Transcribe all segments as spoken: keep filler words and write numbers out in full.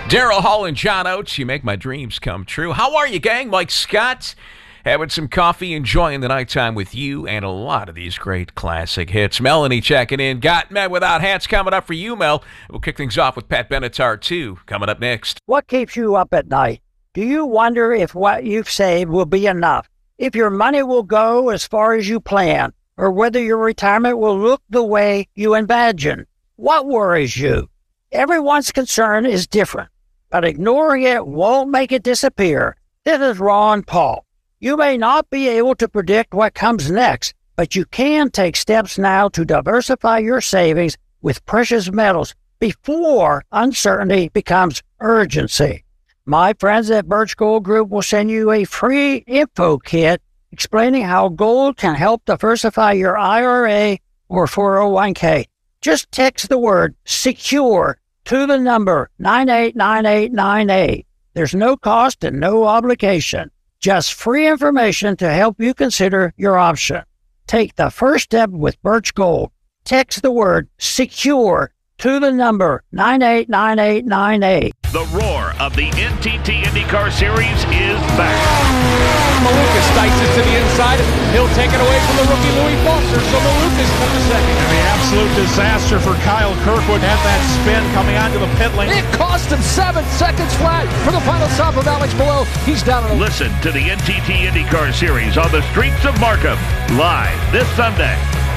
Daryl Hall and John Oates, you make my dreams come true. How are you, gang? Mike Scott, having some coffee, enjoying the nighttime with you and a lot of these great classic hits. Melanie checking in. Got Men Without Hats coming up for you, Mel. We'll kick things off with Pat Benatar, too, coming up next. What keeps you up at night? Do you wonder if what you've saved will be enough? If your money will go as far as you plan? Or whether your retirement will look the way you imagine? What worries you? Everyone's concern is different, but ignoring it won't make it disappear. This is Ron Paul. You may not be able to predict what comes next, but you can take steps now to diversify your savings with precious metals before uncertainty becomes urgency. My friends at Birch Gold Group will send you a free info kit explaining how gold can help diversify your I R A or four oh one k. Just text the word SECURE to the number nine eight nine eight nine eight. There's no cost and no obligation. Just free information to help you consider your option. Take the first step with Birch Gold. Text the word SECURE to the number nine eight nine eight nine eight. The roar of the N T T IndyCar Series is back. Malukas dikes it to the inside. He'll take it away from the rookie Louis Foster, so Malukas comes to second. And the absolute disaster for Kyle Kirkwood had that spin coming onto the pit lane. It cost him seven seconds flat for the final stop of Alex Palou. He's down on a... Listen to the N T T IndyCar Series on the streets of Markham, live this Sunday.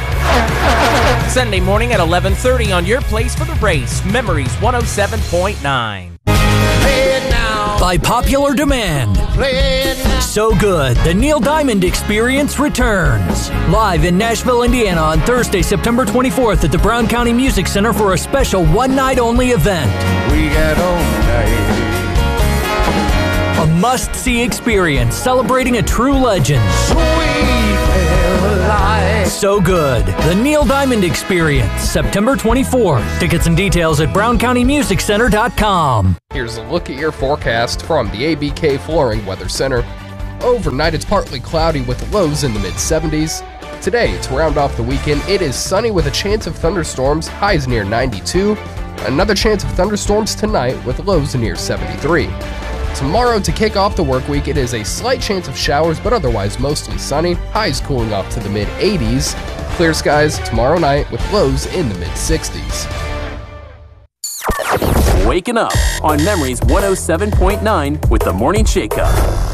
Sunday morning at eleven thirty on your place for the race. Memories one oh seven point nine. By popular demand. So Good, the Neil Diamond Experience returns. Live in Nashville, Indiana on Thursday, September twenty-fourth at the Brown County Music Center for a special one-night-only event. We got all night. A must-see experience celebrating a true legend. Sweet Caroline. So Good, the Neil Diamond Experience, September twenty-fourth. Tickets and details at brown county music center dot com. Here's a look at your forecast from the A B K Flooring Weather Center. Overnight, it's partly cloudy with lows in the mid seventies. Today, to round off the weekend, it is sunny with a chance of thunderstorms, highs near ninety-two. Another chance of thunderstorms tonight with lows near seventy-three. Tomorrow, to kick off the work week, it is a slight chance of showers, but otherwise mostly sunny, highs cooling off to the mid eighties. Clear skies tomorrow night with lows in the mid sixties. Waking up on Memories one oh seven point nine with the Morning Shake-Up.